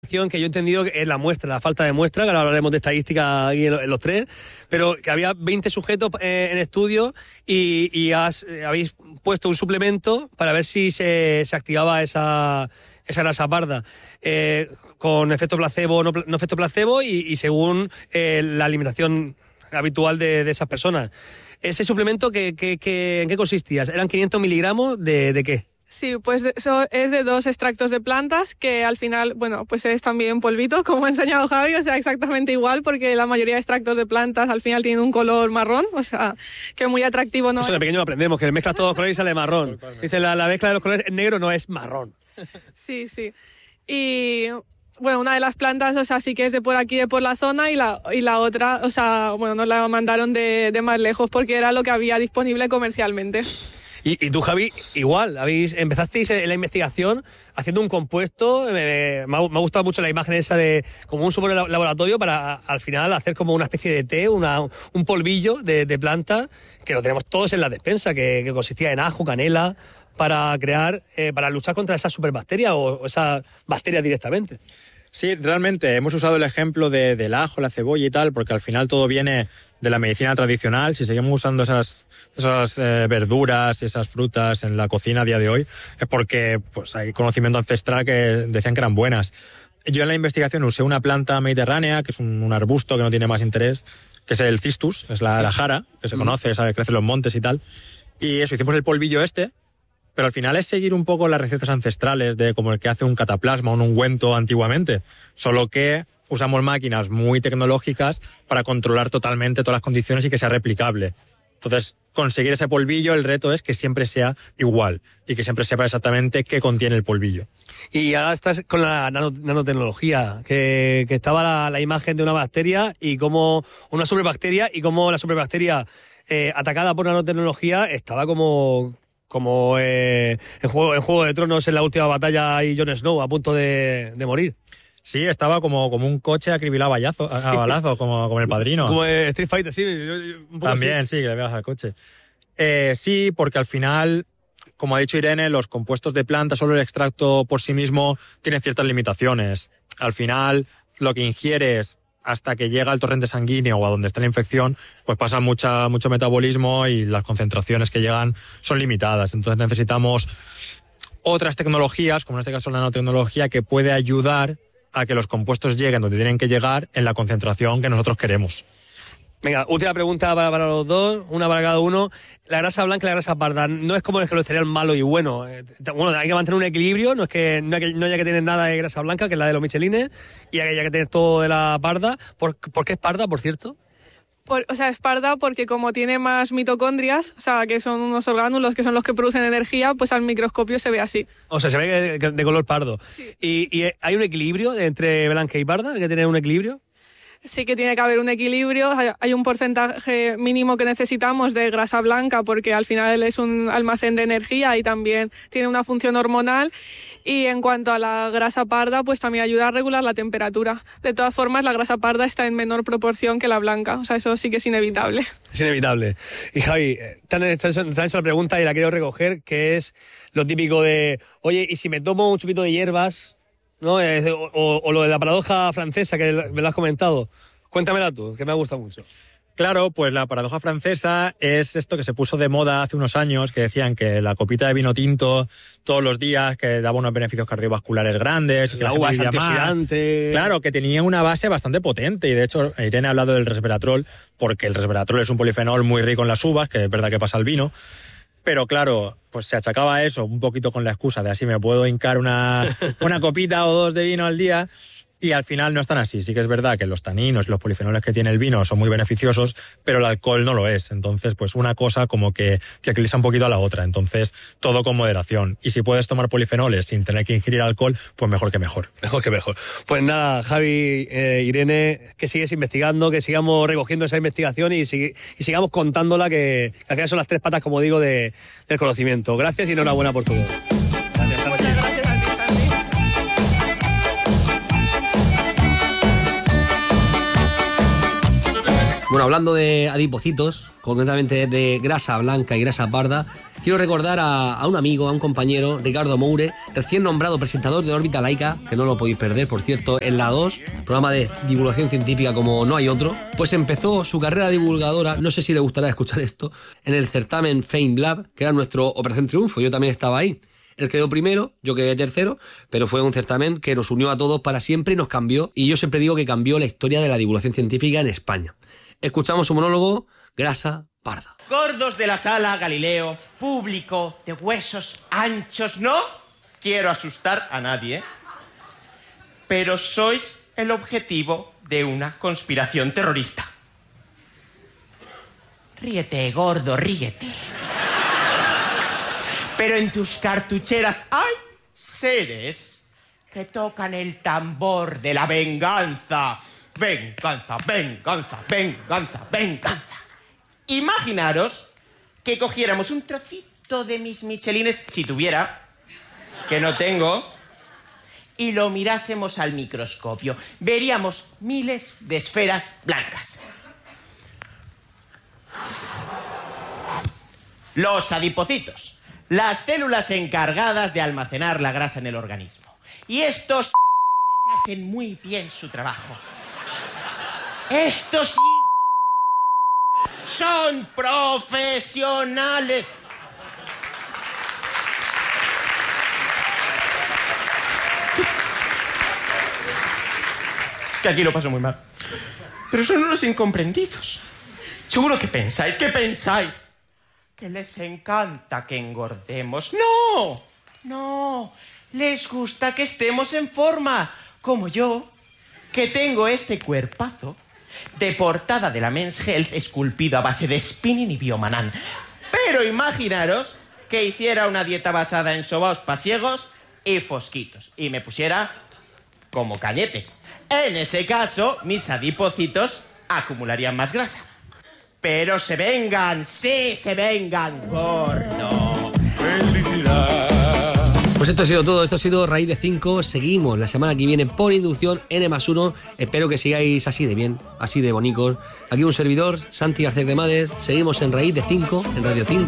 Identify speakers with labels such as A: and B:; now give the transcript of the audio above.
A: limitación que yo he entendido que es la muestra, la falta de muestra, que ahora hablaremos de estadística aquí en los tres, pero que había 20 sujetos en estudio y habéis puesto un suplemento para ver si se activaba esa grasa parda, con efecto placebo, no efecto placebo y según la alimentación habitual de esas personas. ¿Ese suplemento ¿en qué consistía? ¿Eran 500 miligramos de qué?
B: Sí, pues eso es de 2 extractos de plantas que al final, bueno, pues es también polvito, como ha enseñado Javi, o sea, exactamente igual, porque la mayoría de extractos de plantas al final tienen un color marrón, o sea, que muy atractivo no es.
A: Eso de pequeño aprendemos, que mezclas todos los colores y sale marrón. Dice, la mezcla de los colores es negro, no es marrón.
B: Sí, sí. Y bueno, una de las plantas, o sea, sí que es de por aquí, de por la zona, y la otra, o sea, bueno, nos la mandaron de más lejos porque era lo que había disponible comercialmente.
A: Y tú, Javi, igual, empezasteis en la investigación haciendo un compuesto. Me ha gustado mucho la imagen esa de como un super laboratorio para al final hacer como una especie de té, un polvillo de planta que lo tenemos todos en la despensa, que consistía en ajo, canela, para luchar contra esa superbacteria o esa bacteria directamente.
C: Sí, realmente hemos usado el ejemplo del ajo, la cebolla y tal, porque al final todo viene de la medicina tradicional. Si seguimos usando esas verduras y esas frutas en la cocina a día de hoy, es porque pues hay conocimiento ancestral que decían que eran buenas. Yo en la investigación usé una planta mediterránea, que es un arbusto que no tiene más interés, que es el cistus, es la jara, que se conoce, sabe, crece en los montes y tal. Y eso, hicimos el polvillo pero al final es seguir un poco las recetas ancestrales de como el que hace un cataplasma o un ungüento antiguamente, solo que usamos máquinas muy tecnológicas para controlar totalmente todas las condiciones y que sea replicable. Entonces, conseguir ese polvillo, el reto es que siempre sea igual y que siempre sepa exactamente qué contiene el polvillo.
A: Y ahora estás con la nanotecnología, que estaba la imagen de una bacteria y como una superbacteria, y como la superbacteria atacada por nanotecnología estaba como en Juego de Tronos, en la última batalla, y Jon Snow a punto de morir.
C: Sí, estaba como un coche acribilado a balazos, como el Padrino.
A: Como Street Fighter, sí. Un poco
C: también,
A: así.
C: sí, que le veas al coche. Sí, porque al final, como ha dicho Irene, los compuestos de planta, solo el extracto por sí mismo, tienen ciertas limitaciones. Al final, lo que ingieres hasta que llega al torrente sanguíneo o a donde está la infección, pues pasa mucho metabolismo y las concentraciones que llegan son limitadas. Entonces necesitamos otras tecnologías, como en este caso la nanotecnología, que puede ayudar a que los compuestos lleguen donde tienen que llegar en la concentración que nosotros queremos.
A: Venga, última pregunta para los dos, una para cada uno. La grasa blanca y la grasa parda, no es como el colesterol malo y bueno. Bueno, hay que mantener un equilibrio, no haya que tener nada de grasa blanca, que es la de los michelines, y haya que tener todo de la parda. ¿Por qué es parda, por cierto?
B: O sea, es parda porque como tiene más mitocondrias, o sea, que son unos orgánulos que son los que producen energía, pues al microscopio se ve así.
A: O sea, se ve de color pardo. Sí. ¿Y hay un equilibrio entre blanca y parda? ¿Hay que tener un equilibrio?
B: Sí que tiene que haber un equilibrio, hay un porcentaje mínimo que necesitamos de grasa blanca porque al final es un almacén de energía y también tiene una función hormonal, y en cuanto a la grasa parda pues también ayuda a regular la temperatura. De todas formas la grasa parda está en menor proporción que la blanca, o sea, eso sí que es inevitable. Es
A: inevitable. Y Javi, te han hecho la pregunta y la quiero recoger, que es lo típico de, oye, ¿y si me tomo un chupito de hierbas? ¿No? O lo de la paradoja francesa que me lo has comentado. Cuéntamela tú, que me ha gustado mucho.
C: Claro, pues la paradoja francesa es esto que se puso de moda hace unos años, que decían que la copita de vino tinto todos los días, que daba unos beneficios cardiovasculares grandes.
A: El agua es antioxidante.
C: Claro, que tenía una base bastante potente, y de hecho Irene ha hablado del resveratrol, porque el resveratrol es un polifenol muy rico en las uvas, que es verdad que pasa al vino. Pero claro, pues se achacaba a eso un poquito con la excusa de así me puedo hincar una copita o dos de vino al día, y al final no es tan así. Sí que es verdad que los taninos y los polifenoles que tiene el vino son muy beneficiosos, pero el alcohol no lo es. Entonces, pues una cosa como que eclipsa un poquito a la otra. Entonces, todo con moderación. Y si puedes tomar polifenoles sin tener que ingerir alcohol, pues mejor que mejor.
A: Mejor que mejor. Pues nada, Javi, Irene, que sigues investigando, que sigamos recogiendo esa investigación y sigamos contándola, que al final son las tres patas, como digo, del conocimiento. Gracias y enhorabuena por todo. Gracias, Javi.
B: Muchas gracias a ti, Santi.
D: Bueno, hablando de adipocitos, concretamente de grasa blanca y grasa parda, quiero recordar a un amigo, a un compañero, Ricardo Moure, recién nombrado presentador de Órbita Laica, que no lo podéis perder, por cierto, en la 2, programa de divulgación científica como no hay otro, pues empezó su carrera divulgadora, no sé si le gustará escuchar esto, en el certamen Fame Lab, que era nuestro Operación Triunfo, yo también estaba ahí. Él quedó primero, yo quedé tercero, pero fue un certamen que nos unió a todos para siempre y nos cambió, y yo siempre digo que cambió la historia de la divulgación científica en España. Escuchamos su monólogo, Grasa Parda.
E: Gordos de la sala Galileo, público de huesos anchos, no quiero asustar a nadie, pero sois el objetivo de una conspiración terrorista. Ríete, gordo, ríete. Pero en tus cartucheras hay seres que tocan el tambor de la venganza. Venganza, venganza, venganza, venganza. Imaginaros que cogiéramos un trocito de mis michelines, si tuviera, que no tengo, y lo mirásemos al microscopio. Veríamos miles de esferas blancas. Los adipocitos, las células encargadas de almacenar la grasa en el organismo. Y estos hacen muy bien su trabajo. Estos son profesionales. Que aquí lo paso muy mal. Pero son unos incomprendidos. Seguro que pensáis, que les encanta que engordemos. ¡No! No. Les gusta que estemos en forma. Como yo, que tengo este cuerpazo de portada de la Men's Health esculpido a base de spinning y biomanán. Pero imaginaros que hiciera una dieta basada en sobaos pasiegos y fosquitos y me pusiera como Cañete. En ese caso, mis adipocitos acumularían más grasa. Pero se vengan, sí, se vengan, gordo.
D: ¡Felicidad! Pues esto ha sido todo, esto ha sido Raíz de 5. Seguimos la semana que viene por inducción N+1. Espero que sigáis así de bien, así de bonicos. Aquí un servidor, Santi García Cremades. Seguimos en Raíz de 5, en Radio 5.